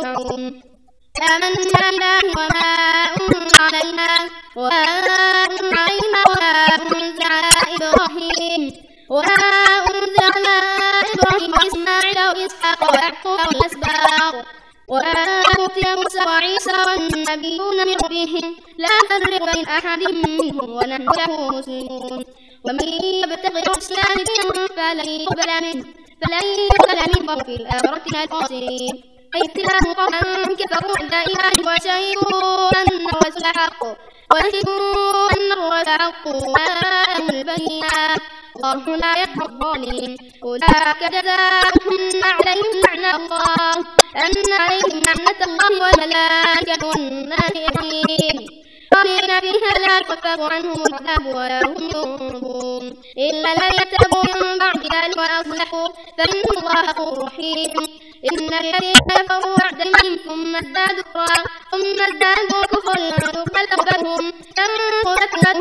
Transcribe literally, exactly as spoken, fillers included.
يرجعون آمنا بالله وما أنزل علينا وما أنزل علينا وما أنزل على إبراهيم وما أنزل على إبراهيم وإسماعيل وإسحاق ويعقوب والأسباط وما أوتي موسى وعيسى والنبيون من ربهم لا نفرق بين أحد منهم ونحن له مسلمون ومن يبتغي الإسلام دينا فلن يقبل منه فلن يقبل منه في الآخرة من الخاسرين اختلاف قوما كفروا عند إيمان وشهدوا أنه الرسول حق وشهدوا أن الرسول حق وجاءهم البينات والله لا يهدي الظالمين أولئك جزاؤهم عليهم لعنة الله أن عليهم لعنة الله والملائكة والناس أجمعين خالدين فيها لا يخفف عنهم العذاب ولا هم ينظرون إلا الذين تابوا من بعد ذلك وأصلحوا فإن الله غفور رحيم إن الذين كفروا بعد إيمانهم ثم ازدادوا ثم ازدادوا كفرا يقل توبتهم تنقلت